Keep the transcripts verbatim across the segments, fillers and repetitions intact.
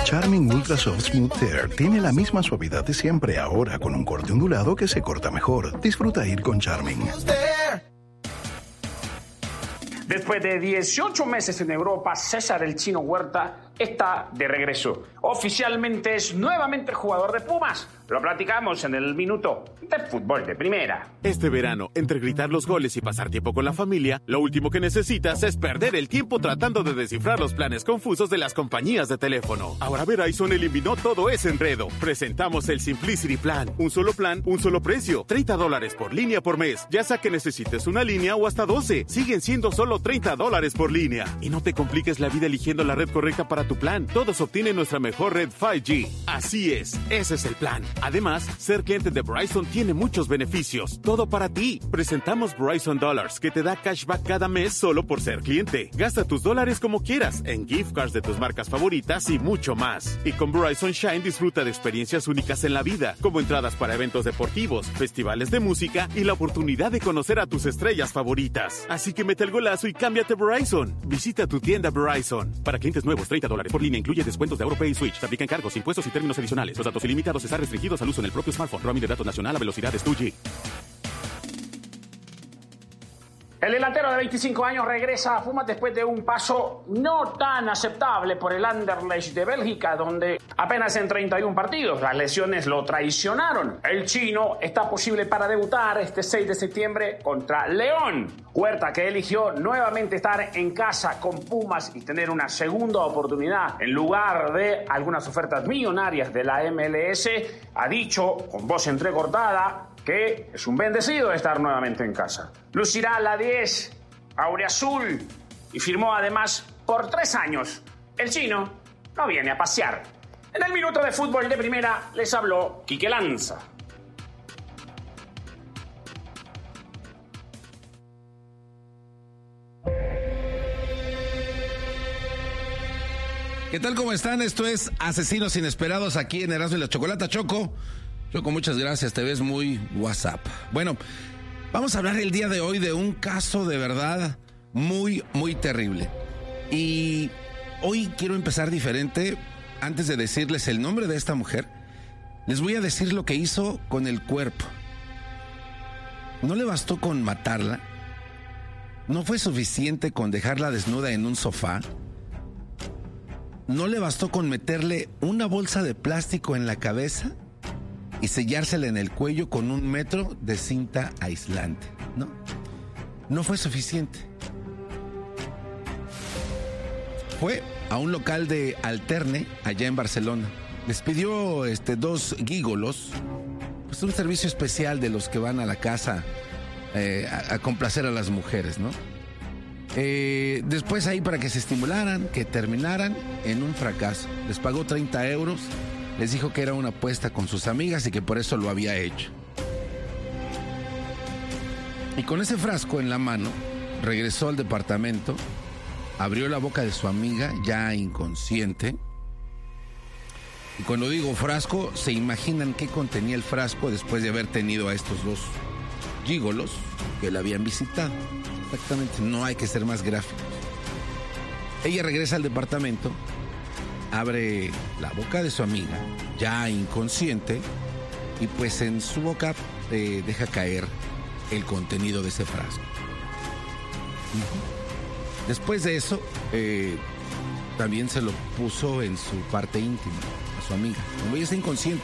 Charmin Ultra Soft Smooth Tear tiene la misma suavidad de siempre, ahora con un corte ondulado que se corta mejor. Disfruta ir con Charmin. Después de dieciocho meses en Europa, César el Chino Huerta está de regreso. Oficialmente es nuevamente jugador de Pumas. Lo platicamos en el minuto de fútbol de primera. Este verano, entre gritar los goles y pasar tiempo con la familia, lo último que necesitas es perder el tiempo tratando de descifrar los planes confusos de las compañías de teléfono. Ahora Verizon eliminó todo ese enredo. Presentamos el Simplicity Plan. Un solo plan, un solo precio. treinta dólares por línea por mes. Ya sea que necesites una línea o hasta doce. Siguen siendo solo treinta dólares por línea. Y no te compliques la vida eligiendo la red correcta para tu plan. Todos obtienen nuestra mejor red cinco G. Así es, ese es el plan. Además, ser cliente de Verizon tiene muchos beneficios. Todo para ti. Presentamos Verizon Dollars, que te da cashback cada mes solo por ser cliente. Gasta tus dólares como quieras, en gift cards de tus marcas favoritas y mucho más. Y con Verizon Shine disfruta de experiencias únicas en la vida, como entradas para eventos deportivos, festivales de música y la oportunidad de conocer a tus estrellas favoritas. Así que mete el golazo y cámbiate a Verizon. Visita tu tienda Verizon. Para clientes nuevos, treinta dólares por línea incluye descuentos de AuroPay y Switch. Se aplican cargos, impuestos y términos adicionales. Los datos ilimitados están restringidos al uso en el propio smartphone. Roaming de datos nacional a velocidades dos G. El delantero de veinticinco años regresa a Pumas después de un paso no tan aceptable por el Anderlecht de Bélgica, donde apenas en treinta y uno partidos las lesiones lo traicionaron. El chino está posible para debutar este seis de septiembre contra León. Huerta, que eligió nuevamente estar en casa con Pumas y tener una segunda oportunidad en lugar de algunas ofertas millonarias de la M L S, ha dicho con voz entrecortada que es un bendecido estar nuevamente en casa. Lucirá la diez aureazul y firmó además por tres años. El chino no viene a pasear. En el minuto de fútbol de primera les habló Quique Lanza. ¿Qué tal? ¿Cómo están? Esto es Asesinos Inesperados aquí en Erasmo y la Chocolata. Choco, Choco, muchas gracias, te ves muy WhatsApp. Bueno, vamos a hablar el día de hoy de un caso de verdad muy, muy terrible. Y hoy quiero empezar diferente. Antes de decirles el nombre de esta mujer, les voy a decir lo que hizo con el cuerpo. No le bastó con matarla, no fue suficiente con dejarla desnuda en un sofá, no le bastó con meterle una bolsa de plástico en la cabeza y sellársela en el cuello con un metro de cinta aislante. No, no fue suficiente. Fue a un local de Alterne, allá en Barcelona. Les pidió este, dos gígolos, pues un servicio especial de los que van a la casa eh, a, a complacer a las mujeres, ¿no? Eh, después ahí para que se estimularan, que terminaran en un fracaso. Les pagó treinta euros, les dijo que era una apuesta con sus amigas y que por eso lo había hecho. Y con ese frasco en la mano, regresó al departamento, abrió la boca de su amiga, ya inconsciente. Y cuando digo frasco, se imaginan qué contenía el frasco después de haber tenido a estos dos gígolos que la habían visitado. Exactamente, no hay que ser más gráficos. Ella regresa al departamento, abre la boca de su amiga, ya inconsciente, y pues en su boca eh, deja caer el contenido de ese frasco. Después de eso, eh, también se lo puso en su parte íntima a su amiga, como ella está inconsciente.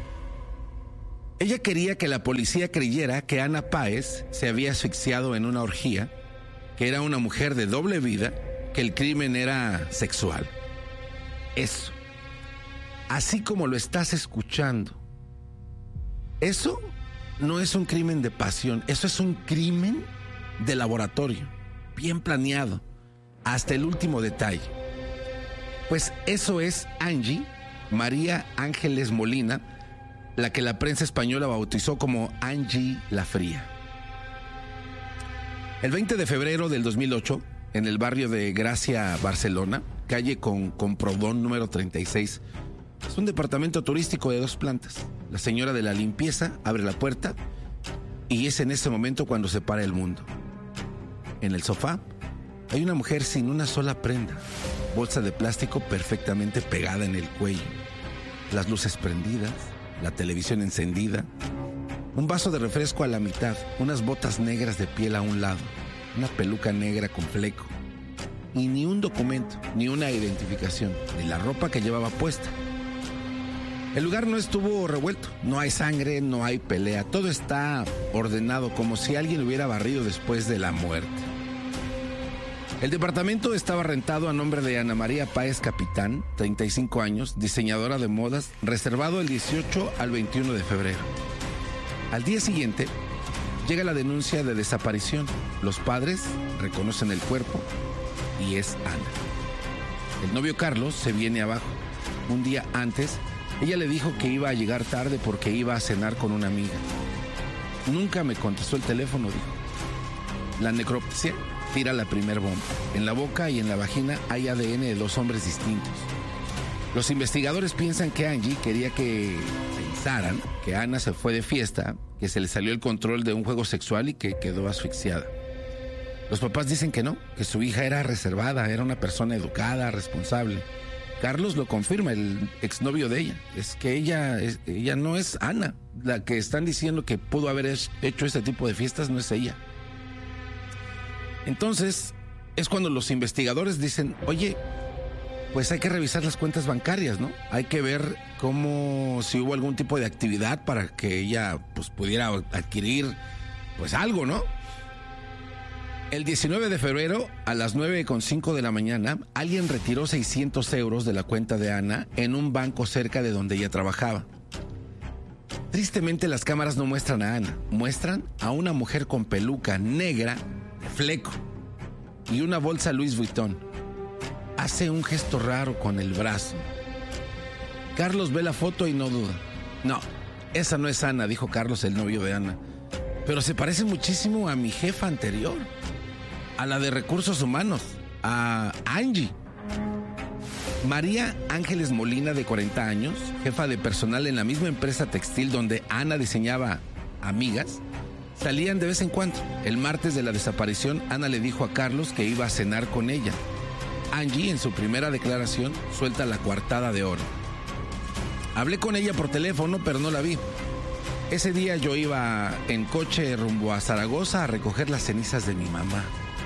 Ella quería que la policía creyera que Ana Páez se había asfixiado en una orgía, que era una mujer de doble vida, que el crimen era sexual. Eso, así como lo estás escuchando, eso no es un crimen de pasión, eso es un crimen de laboratorio, bien planeado, hasta el último detalle. Pues eso es Angie María Ángeles Molina, la que la prensa española bautizó como Angie la Fría. El veinte de febrero del dos mil ocho, en el barrio de Gracia, Barcelona, calle con, con Proudhon número treinta y seis, es un departamento turístico de dos plantas. La señora de la limpieza abre la puerta y es en ese momento cuando se para el mundo. En el sofá hay una mujer sin una sola prenda, bolsa de plástico perfectamente pegada en el cuello, las luces prendidas, la televisión encendida, un vaso de refresco a la mitad, unas botas negras de piel a un lado, una peluca negra con fleco, y ni un documento, ni una identificación, ni la ropa que llevaba puesta. El lugar no estuvo revuelto, no hay sangre, no hay pelea, todo está ordenado como si alguien hubiera barrido después de la muerte. El departamento estaba rentado a nombre de Ana María Páez Capitán, treinta y cinco años, diseñadora de modas, reservado el dieciocho al veintiuno de febrero. Al día siguiente, llega la denuncia de desaparición. Los padres reconocen el cuerpo y es Ana. El novio Carlos se viene abajo. Un día antes, ella le dijo que iba a llegar tarde porque iba a cenar con una amiga. Nunca me contestó el teléfono, dijo. La necropsia tira la primer bomba. En la boca y en la vagina hay A D N de dos hombres distintos. Los investigadores piensan que Angie quería que pensaran que Ana se fue de fiesta, que se le salió el control de un juego sexual y que quedó asfixiada. Los papás dicen que no, que su hija era reservada, era una persona educada, responsable. Carlos lo confirma, el exnovio de ella. Es que ella, es, ella no es Ana. La que están diciendo que pudo haber hecho este tipo de fiestas no es ella. Entonces, es cuando los investigadores dicen, oye, pues hay que revisar las cuentas bancarias, ¿no? Hay que ver cómo, si hubo algún tipo de actividad para que ella pues pudiera adquirir pues algo, ¿no? El diecinueve de febrero, a las nueve con cinco de la mañana, alguien retiró seiscientos euros de la cuenta de Ana en un banco cerca de donde ella trabajaba. Tristemente, las cámaras no muestran a Ana, muestran a una mujer con peluca negra, de fleco, y una bolsa Louis Vuitton. Hace un gesto raro con el brazo. Carlos ve la foto y no duda. No, esa no es Ana, dijo Carlos, el novio de Ana. Pero se parece muchísimo a mi jefa anterior, a la de Recursos Humanos, a Angie. María Ángeles Molina, de cuarenta años, jefa de personal en la misma empresa textil donde Ana diseñaba amigas, salían de vez en cuando. El martes de la desaparición, Ana le dijo a Carlos que iba a cenar con ella. Angie, en su primera declaración, suelta la coartada de oro. Hablé con ella por teléfono, pero no la vi. Ese día yo iba en coche rumbo a Zaragoza a recoger las cenizas de mi mamá.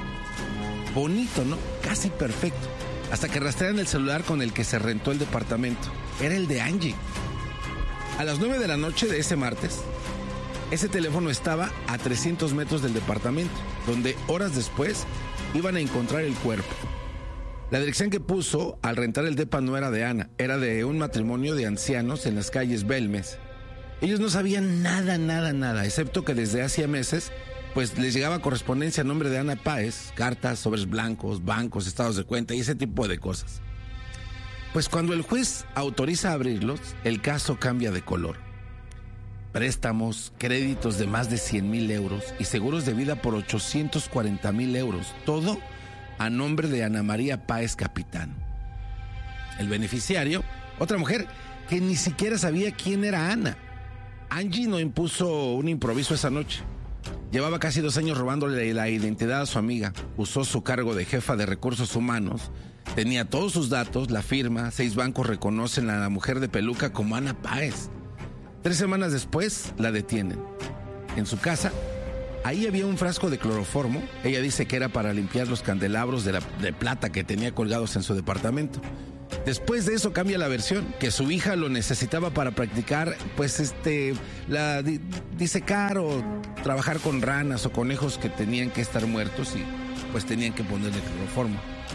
Bonito, ¿no? Casi perfecto. Hasta que rastrean el celular con el que se rentó el departamento. Era el de Angie. A las nueve de la noche de ese martes, ese teléfono estaba a trescientos metros del departamento, donde horas después iban a encontrar el cuerpo. La dirección que puso al rentar el depa no era de Ana, era de un matrimonio de ancianos en las calles Belmes. Ellos no sabían nada, nada, nada, excepto que desde hacía meses, pues les llegaba correspondencia a nombre de Ana Páez, cartas, sobres blancos, bancos, estados de cuenta y ese tipo de cosas. Pues cuando el juez autoriza abrirlos, el caso cambia de color. Préstamos, créditos de más de cien mil euros y seguros de vida por ochocientos cuarenta mil euros, todo a nombre de Ana María Páez Capitán. El beneficiario, otra mujer que ni siquiera sabía quién era Ana. Angie no impuso un improviso esa noche. Llevaba casi dos años robándole la identidad a su amiga. Usó su cargo de jefa de recursos humanos. Tenía todos sus datos, la firma. Seis bancos reconocen a la mujer de peluca como Ana Páez. Tres semanas después, la detienen. En su casa, ahí había un frasco de cloroformo. Ella dice que era para limpiar los candelabros de, la, de plata que tenía colgados en su departamento. Después de eso cambia la versión, que su hija lo necesitaba para practicar, pues este, la di, disecar o trabajar con ranas o conejos que tenían que estar muertos y pues tenían que ponerle cloroformo.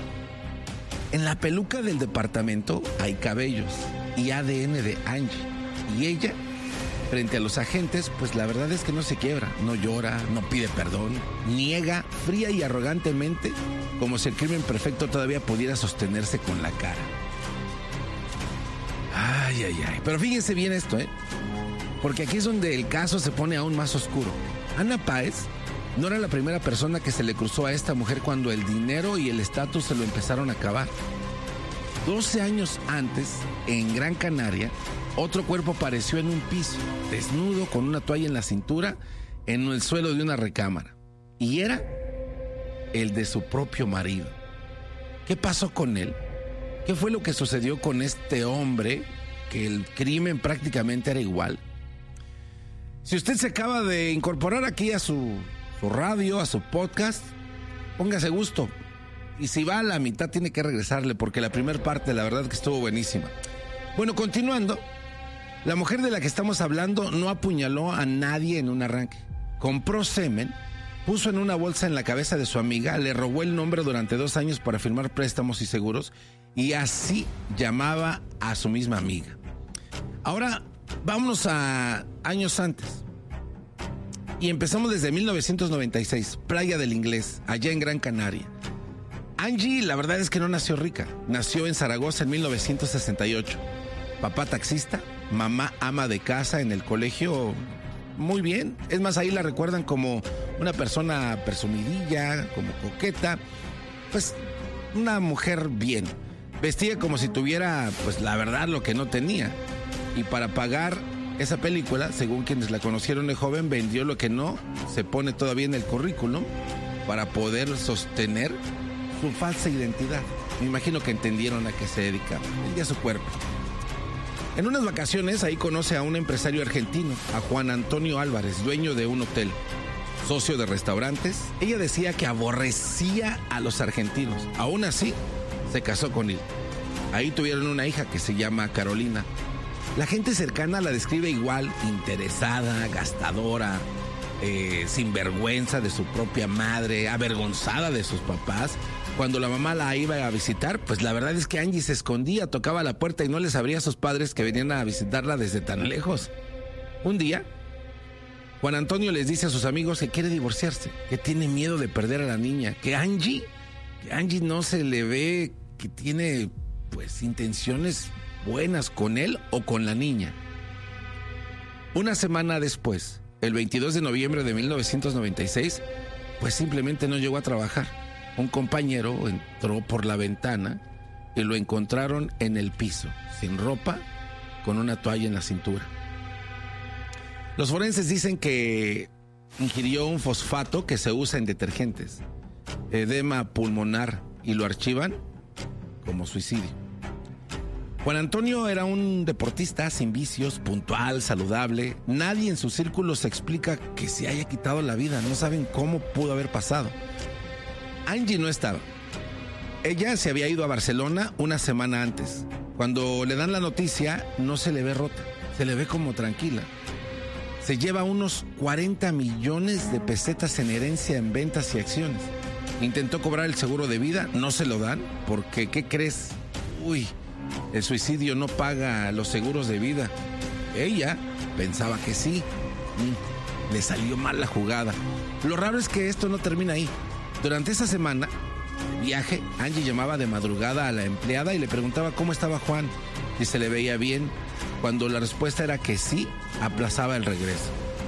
En la peluca del departamento hay cabellos y A D N de Angie. Y ella, frente a los agentes, pues la verdad es que no se quiebra, no llora, no pide perdón, niega fría y arrogantemente, como si el crimen perfecto todavía pudiera sostenerse con la cara. Ay, ay, ay. Pero fíjense bien esto, ¿eh? Porque aquí es donde el caso se pone aún más oscuro. Ana Páez no era la primera persona que se le cruzó a esta mujer cuando el dinero y el estatus se lo empezaron a acabar. doce años antes, en Gran Canaria, otro cuerpo apareció en un piso, desnudo, con una toalla en la cintura, en el suelo de una recámara. Y era el de su propio marido. ¿Qué pasó con él? ¿Qué fue lo que sucedió con este hombre? Que el crimen prácticamente era igual. Si usted se acaba de incorporar aquí a su, su radio, a su podcast, póngase gusto. Y si va a la mitad tiene que regresarle, porque la primera parte la verdad que estuvo buenísima. Bueno, continuando, la mujer de la que estamos hablando no apuñaló a nadie en un arranque. Compró semen, puso en una bolsa en la cabeza de su amiga, le robó el nombre durante dos años para firmar préstamos y seguros, y así llamaba a su misma amiga. Ahora, vámonos a años antes. Y empezamos desde mil novecientos noventa y seis, Playa del Inglés, allá en Gran Canaria. Angie, la verdad es que no nació rica. Nació en Zaragoza en mil novecientos sesenta y ocho. Papá taxista, mamá ama de casa en el colegio. Muy bien. Es más, ahí la recuerdan como una persona presumidilla, como coqueta. Pues, una mujer bien. Vestía como si tuviera, pues, la verdad, lo que no tenía. Y para pagar esa película, según quienes la conocieron de joven, vendió lo que no se pone todavía en el currículum para poder sostener su falsa identidad. Me imagino que entendieron a qué se dedicaba. Vendía su cuerpo. En unas vacaciones ahí conoce a un empresario argentino, a Juan Antonio Álvarez, dueño de un hotel, socio de restaurantes. Ella decía que aborrecía a los argentinos. Aún así, se casó con él. Ahí tuvieron una hija que se llama Carolina. La gente cercana la describe igual, interesada, gastadora, eh, sinvergüenza de su propia madre, avergonzada de sus papás. Cuando la mamá la iba a visitar, pues la verdad es que Angie se escondía, tocaba la puerta y no les abría a sus padres que venían a visitarla desde tan lejos. Un día, Juan Antonio les dice a sus amigos que quiere divorciarse, que tiene miedo de perder a la niña, que Angie, que Angie no se le ve que tiene pues intenciones buenas con él o con la niña. Una semana después, el veintidós de noviembre de mil novecientos noventa y seis, pues simplemente no llegó a trabajar. Un compañero entró por la ventana y lo encontraron en el piso, sin ropa, con una toalla en la cintura. Los forenses dicen que ingirió un fosfato que se usa en detergentes, edema pulmonar, y lo archivan como suicidio. Juan Antonio era un deportista sin vicios, puntual, saludable. Nadie en su círculo se explica que se haya quitado la vida. No saben cómo pudo haber pasado. Angie no estaba. Ella se había ido a Barcelona una semana antes. Cuando le dan la noticia, no se le ve rota. Se le ve como tranquila. Se lleva unos cuarenta millones de pesetas en herencia en ventas y acciones. Intentó cobrar el seguro de vida, no se lo dan, porque, ¿qué crees? Uy... El suicidio no paga los seguros de vida. Ella pensaba que sí. Mm, le salió mal la jugada. Lo raro es que esto no termina ahí. Durante esa semana de viaje, Angie llamaba de madrugada a la empleada y le preguntaba cómo estaba Juan, si se le veía bien. Cuando la respuesta era que sí, aplazaba el regreso.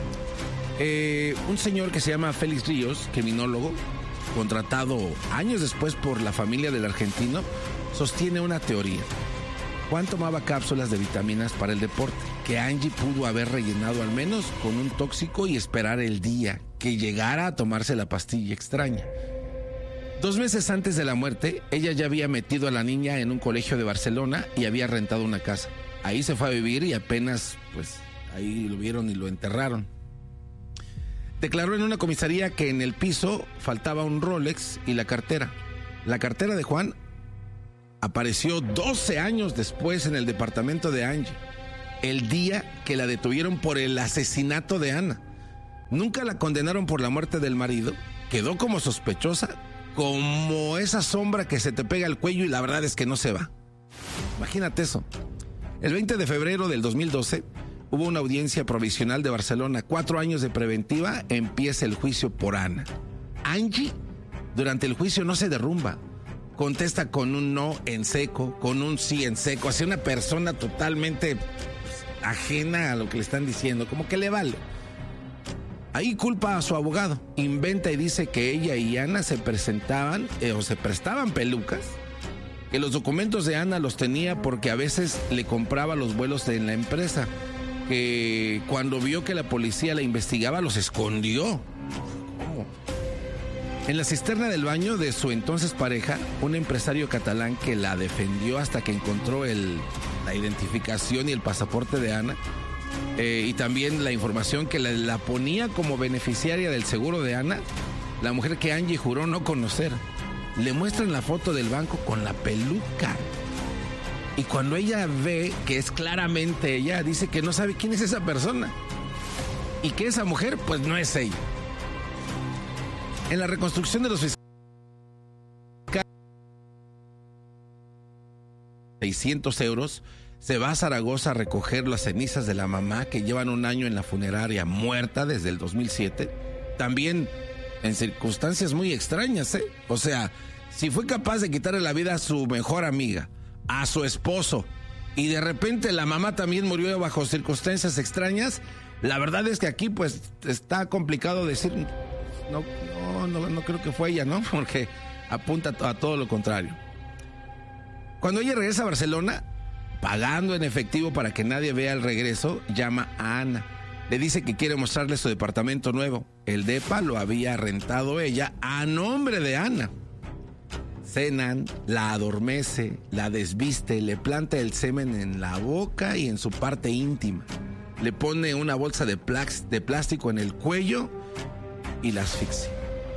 Eh, un señor que se llama Félix Ríos, criminólogo, contratado años después por la familia del argentino, sostiene una teoría. Juan tomaba cápsulas de vitaminas para el deporte, que Angie pudo haber rellenado al menos con un tóxico y esperar el día que llegara a tomarse la pastilla extraña. Dos meses antes de la muerte, ella ya había metido a la niña en un colegio de Barcelona y había rentado una casa. Ahí se fue a vivir y apenas, pues, ahí lo vieron y lo enterraron. Declaró en una comisaría que en el piso faltaba un Rolex y la cartera. La cartera de Juan apareció doce años después en el departamento de Angie, el día que la detuvieron por el asesinato de Ana. Nunca la condenaron por la muerte del marido, quedó como sospechosa, como esa sombra que se te pega al cuello y la verdad es que no se va. Imagínate eso. El veinte de febrero del dos mil doce hubo una audiencia provisional de Barcelona, cuatro años de preventiva, empieza el juicio por Ana. Angie, durante el juicio no se derrumba. Contesta con un no en seco, con un sí en seco, hacia una persona totalmente pues, ajena a lo que le están diciendo, como que le vale. Ahí culpa a su abogado, inventa y dice que ella y Ana se presentaban eh, o se prestaban pelucas, que los documentos de Ana los tenía porque a veces le compraba los vuelos de la empresa, que cuando vio que la policía la investigaba los escondió. ¿Cómo? En la cisterna del baño de su entonces pareja, un empresario catalán que la defendió hasta que encontró el, la identificación y el pasaporte de Ana, eh, y también la información que la, la ponía como beneficiaria del seguro de Ana, la mujer que Angie juró no conocer. Le muestran la foto del banco con la peluca. Y cuando ella ve que es claramente ella, dice que no sabe quién es esa persona. Y que esa mujer, pues no es ella. En la reconstrucción de los fiscales, seiscientos euros, se va a Zaragoza a recoger las cenizas de la mamá que llevan un año en la funeraria muerta desde el dos mil siete. También en circunstancias muy extrañas, ¿eh? O sea, si fue capaz de quitarle la vida a su mejor amiga, a su esposo, y de repente la mamá también murió bajo circunstancias extrañas, la verdad es que aquí pues está complicado decir, no, no, no, no creo que fue ella, ¿no? Porque apunta a todo lo contrario. Cuando ella regresa a Barcelona, pagando en efectivo para que nadie vea el regreso, llama a Ana. Le dice que quiere mostrarle su departamento nuevo. El depa lo había rentado ella a nombre de Ana. Cenan, la adormece, la desviste, le planta el semen en la boca y en su parte íntima. Le pone una bolsa de, plax, de plástico en el cuello y la asfixia.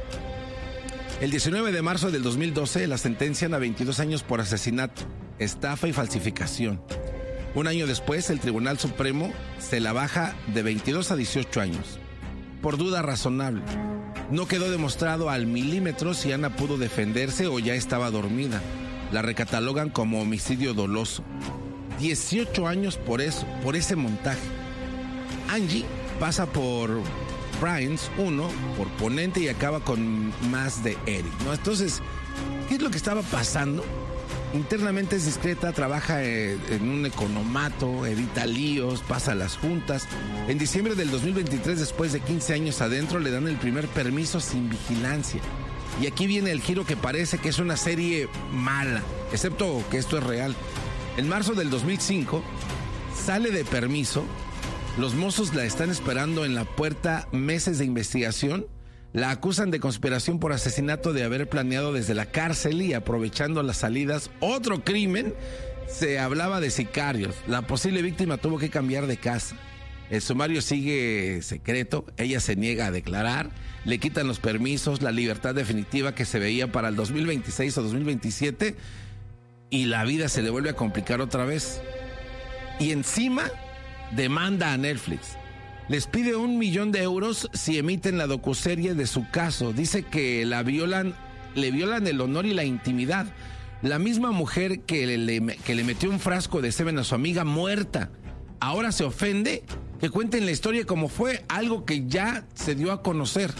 El diecinueve de marzo del dos mil doce la sentencian a veintidós años por asesinato, estafa y falsificación. Un año después, el Tribunal Supremo se la baja de veintidós a dieciocho años, por duda razonable. No quedó demostrado al milímetro si Ana pudo defenderse o ya estaba dormida. La recatalogan como homicidio doloso. dieciocho años por eso, por ese montaje. Angie pasa por Brains uno, por ponente, y acaba con más de Eric, ¿no? Entonces, ¿qué es lo que estaba pasando? Internamente es discreta, trabaja en un economato, evita líos, pasa las juntas. En diciembre del dos mil veintitrés, después de quince años adentro, le dan el primer permiso sin vigilancia. Y aquí viene el giro que parece que es una serie mala, excepto que esto es real. En marzo del dos mil cinco, sale de permiso, los mozos la están esperando en la puerta meses de investigación. La acusan de conspiración por asesinato de haber planeado desde la cárcel y aprovechando las salidas otro crimen. Se hablaba de sicarios. La posible víctima tuvo que cambiar de casa. El sumario sigue secreto. Ella se niega a declarar. Le quitan los permisos, la libertad definitiva que se veía para el dos mil veintiséis o dos mil veintisiete. Y la vida se le vuelve a complicar otra vez. Y encima demanda a Netflix. Les pide un millón de euros si emiten la docuserie de su caso. Dice que la violan, le violan el honor y la intimidad. La misma mujer que le, que le metió un frasco de semen a su amiga muerta, ahora se ofende que cuenten la historia como fue, algo que ya se dio a conocer.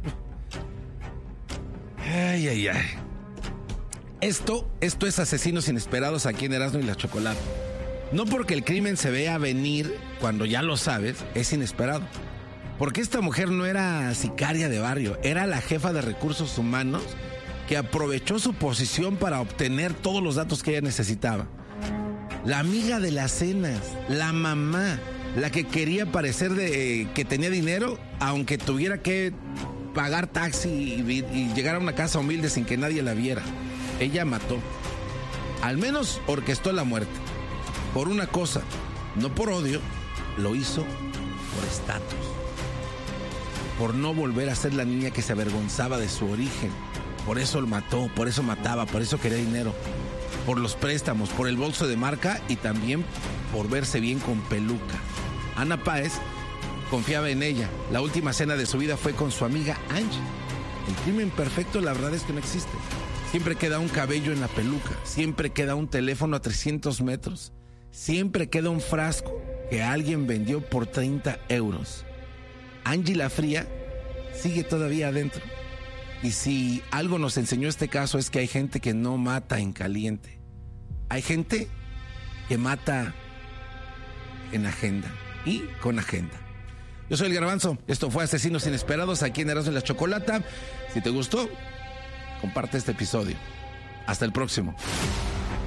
Ay, ay, ay. Esto, esto es Asesinos Inesperados aquí en Erasmo y la Chocolate. No porque el crimen se vea venir cuando ya lo sabes, es inesperado. Porque esta mujer no era sicaria de barrio, era la jefa de recursos humanos que aprovechó su posición para obtener todos los datos que ella necesitaba. La amiga de las cenas, la mamá, la que quería parecer de, eh, que tenía dinero, aunque tuviera que pagar taxi y, y llegar a una casa humilde sin que nadie la viera. Ella mató, al menos orquestó la muerte. Por una cosa, no por odio, lo hizo por estatus. Por no volver a ser la niña que se avergonzaba de su origen. Por eso lo mató, por eso mataba, por eso quería dinero. Por los préstamos, por el bolso de marca y también por verse bien con peluca. Ana Páez confiaba en ella. La última cena de su vida fue con su amiga Angie. El crimen perfecto, la verdad es que no existe. Siempre queda un cabello en la peluca. Siempre queda un teléfono a trescientos metros. Siempre queda un frasco que alguien vendió por treinta euros. Angie la Fría sigue todavía adentro. Y si algo nos enseñó este caso es que hay gente que no mata en caliente. Hay gente que mata en agenda y con agenda. Yo soy el Garbanzo. Esto fue Asesinos Inesperados aquí en Erasmo y la Chocolata. Si te gustó, comparte este episodio. Hasta el próximo.